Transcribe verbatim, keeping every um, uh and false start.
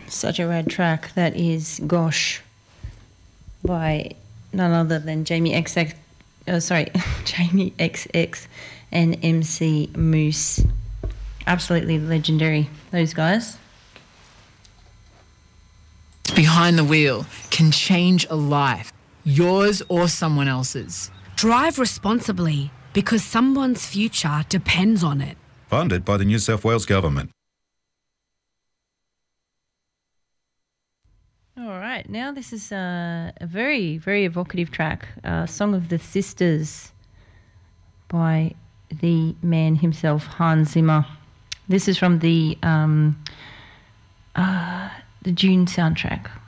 Such a rad track. That is Gosh by none other than Jamie X X, oh, sorry, Jamie X X and M C Moose. Absolutely legendary, those guys. Behind the wheel can change a life, yours or someone else's. Drive responsibly because someone's future depends on it. Funded by the New South Wales Government. All right, now this is a, a very, very evocative track, uh, Song of the Sisters by the man himself, Hans Zimmer. This is from the um, uh, the Dune soundtrack.